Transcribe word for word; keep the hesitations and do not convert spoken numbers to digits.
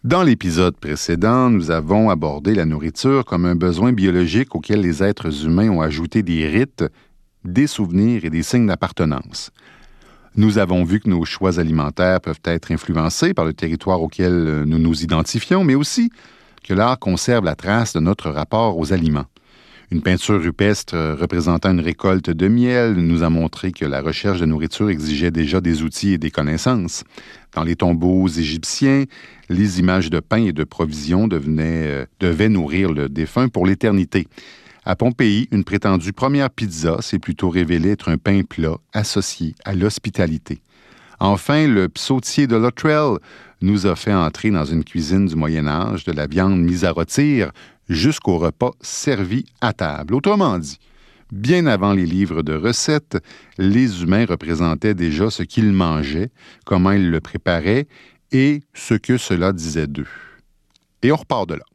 Dans l'épisode précédent, nous avons abordé la nourriture comme un besoin biologique auquel les êtres humains ont ajouté des rites, des souvenirs et des signes d'appartenance. Nous avons vu que nos choix alimentaires peuvent être influencés par le territoire auquel nous nous identifions, mais aussi que l'art conserve la trace de notre rapport aux aliments. Une peinture rupestre représentant une récolte de miel nous a montré que la recherche de nourriture exigeait déjà des outils et des connaissances. Dans les tombeaux égyptiens, les images de pain et de provisions devenaient, euh, devaient nourrir le défunt pour l'éternité. À Pompéi, une prétendue première pizza s'est plutôt révélée être un pain plat associé à l'hospitalité. Enfin, le psautier de Luttrell nous a fait entrer dans une cuisine du Moyen Âge, de la viande mise à rôtir jusqu'au repas servi à table. Autrement dit, bien avant les livres de recettes, les humains représentaient déjà ce qu'ils mangeaient, comment ils le préparaient et ce que cela disait d'eux. Et on repart de là.